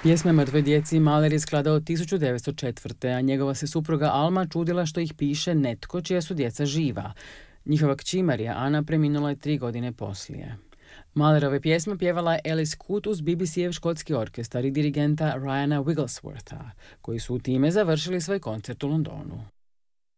Pjesme mrtve djeci Mahler je skladao 1904. a njegova se supruga Alma čudila što ih piše netko čija su djeca živa. Njihova kći Marija Ana preminula je 3 godine poslije. Mahlerove pjesme pjevala je Alice Coote uz BBC-ev škotski orkestar i dirigenta Ryana Wiggleswortha, koji su u time završili svoj koncert u Londonu.